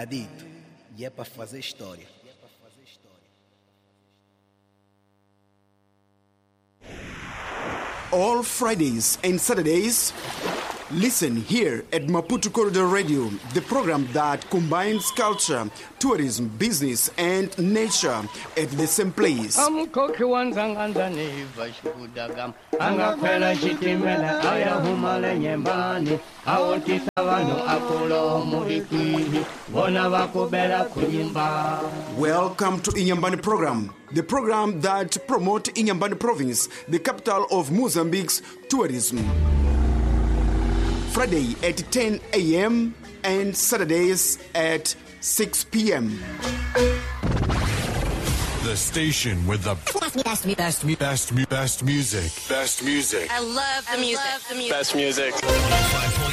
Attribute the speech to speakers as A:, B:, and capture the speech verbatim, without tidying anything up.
A: Tá dito. E é para fazer história.
B: All Fridays and Saturdays, listen here at Maputo Corridor Radio, the program that combines culture, tourism, business, and nature at the same place.
C: Amkoki wanzangandani vashudagam angaphela chitimela ayahumale nyembani awotisa vanhu akulo muhikwihi vona vakubela kunyimba.
B: Welcome to Inyambani program, the program that promotes Inyambani province, the capital of Mozambique's tourism. Friday at ten a.m. and Saturdays at six p.m.
D: The station with the best, best, best, best, best music. Best music.
E: I love the music.
F: Best music.
D: five point